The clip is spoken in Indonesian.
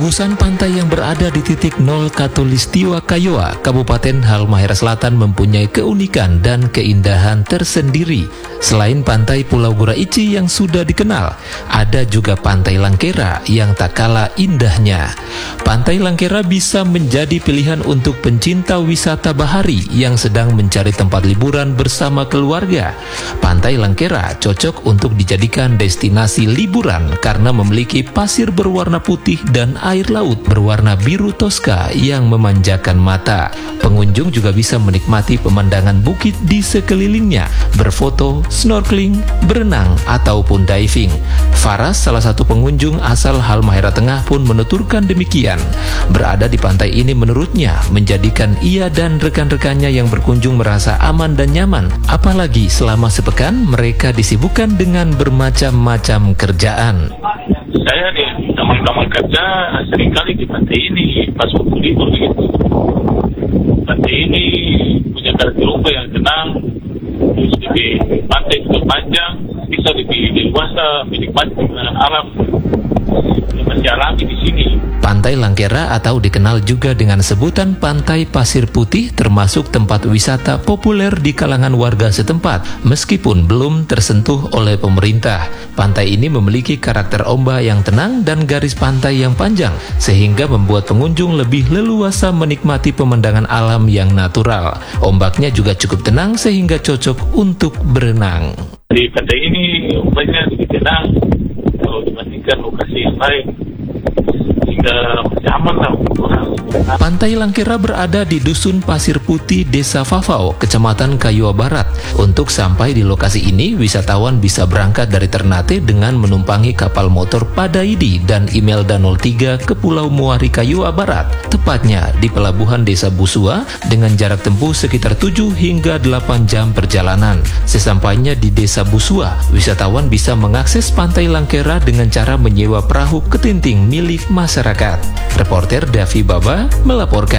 Gugusan pantai yang berada di titik nol Khatulistiwa Kaiyoa, Kabupaten Halmahera Selatan mempunyai keunikan dan keindahan tersendiri. Selain pantai Pulau Guraichi yang sudah dikenal, ada juga Pantai Langkera yang tak kalah indahnya. Pantai Langkera bisa menjadi pilihan untuk pencinta wisata bahari yang sedang mencari tempat liburan bersama keluarga. Pantai Langkera cocok untuk dijadikan destinasi liburan karena memiliki pasir berwarna putih dan air laut berwarna biru toska yang memanjakan mata. Pengunjung juga bisa menikmati pemandangan bukit di sekelilingnya, berfoto, snorkeling, berenang, ataupun diving. Faras, salah satu pengunjung asal Halmahera Tengah, pun menuturkan demikian. Berada di pantai ini menurutnya menjadikan ia dan rekan-rekannya yang berkunjung merasa aman dan nyaman, apalagi selama sepekan mereka disibukkan dengan bermacam-macam kerjaan. Saya di teman-teman kerja seringkali di pantai ini pas waktu libur begitu. Pantai ini punya karakter ombak yang tenang, terus di pantai juga panjang, bisa lebih leluasa menikmati pemandangan alam yang masih alami di sini. Pantai Langkera atau dikenal juga dengan sebutan Pantai Pasir Putih termasuk tempat wisata populer di kalangan warga setempat meskipun belum tersentuh oleh pemerintah. Pantai ini memiliki karakter ombak yang tenang dan garis pantai yang panjang sehingga membuat pengunjung lebih leluasa menikmati pemandangan alam yang natural. Ombaknya juga cukup tenang sehingga cocok untuk berenang. Di pantai ini ombaknya lebih tenang kalau dibandingkan lokasi yang lain. Pantai Langkera berada di Dusun Pasir Putih, Desa Fafau, Kecamatan Kaiyoa Barat. Untuk sampai di lokasi ini, wisatawan bisa berangkat dari Ternate dengan menumpangi kapal motor Padaidi dan Imelda 03 ke Pulau Muari Kaiyoa Barat, tepatnya di pelabuhan Desa Busua dengan jarak tempuh sekitar 7 hingga 8 jam perjalanan. Sesampainya di Desa Busua, wisatawan bisa mengakses Pantai Langkera dengan cara menyewa perahu ketinting milik masyarakat. Reporter Davi Baba melaporkan.